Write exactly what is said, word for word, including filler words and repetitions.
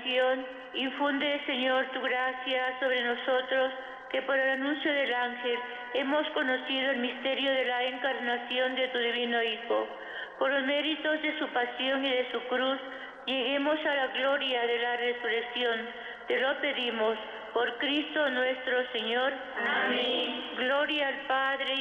peregrinación, infunde, Señor, tu gracia sobre nosotros, que por el anuncio del ángel hemos conocido el misterio de la encarnación de tu divino Hijo. Por los méritos de su pasión y de su cruz, lleguemos a la gloria de la resurrección. Te lo pedimos por Cristo nuestro Señor. Amén. Gloria al Padre,